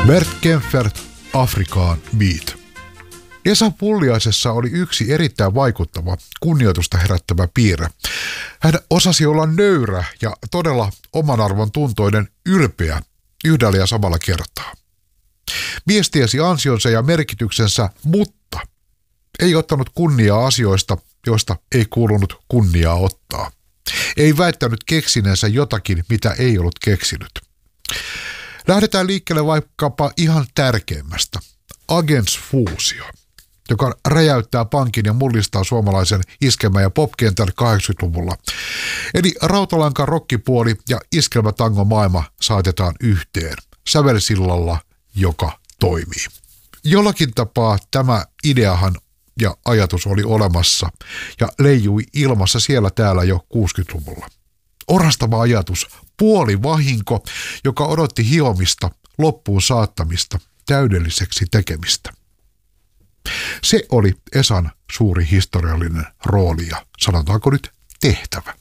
Bert Kaempfert, Afrikaan Beat. Esa Pulliaisessa oli yksi erittäin vaikuttava, kunnioitusta herättävä piirre. Hän osasi olla nöyrä ja todella oman arvon tuntoinen, ylpeä yhdellä ja samalla kertaa. Mies tiesi ansionsa ja merkityksensä, mutta ei ottanut kunniaa asioista, joista ei kuulunut kunniaa ottaa. Ei väittänyt keksineensä jotakin, mitä ei ollut keksinyt. Lähdetään liikkeelle vaikkapa ihan tärkeimmästä, Agents Fuusio, joka räjäyttää pankin ja mullistaa suomalaisen iskelmä- ja popkentän 80-luvulla. Eli rautalankan rokkipuoli ja iskelmätango maailma saatetaan yhteen sävelsillalla, joka toimii. Jollakin tapaa tämä ideahan ja ajatus oli olemassa ja leijui ilmassa siellä täällä jo 60-luvulla. Orastava ajatus, puolivahinko, joka odotti hiomista, loppuun saattamista, täydelliseksi tekemistä. Se oli Esan suuri historiallinen rooli ja sanotaanko nyt tehtävä.